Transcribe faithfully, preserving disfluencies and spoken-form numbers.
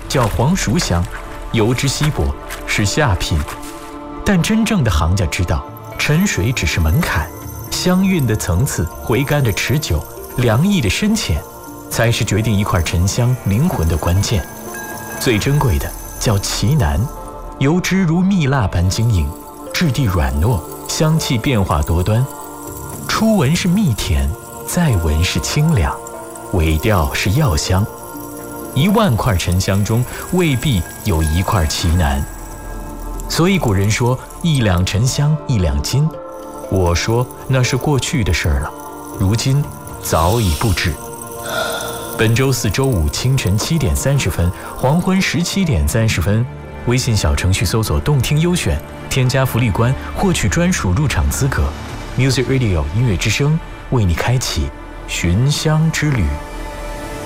叫黄熟香，油脂稀薄，是下品。但真正的行家知道，沉水只是门槛，香韵的层次、回甘的持久、凉意的深浅，才是决定一块沉香灵魂的关键。最珍贵的叫奇楠，油脂如蜜蜡般晶莹，质地软糯，香气变化多端。初闻是蜜甜，再闻是清凉，尾调是药香。一万块沉香中未必有一块奇楠，所以古人说一两沉香一两金，我说那是过去的事儿了，如今早已不止。本周四周五清晨七点三十分，黄昏十七点三十分，微信小程序搜索动听优选，添加福利官获取专属入场资格。Music Radio 音乐之声为你开启寻香之旅。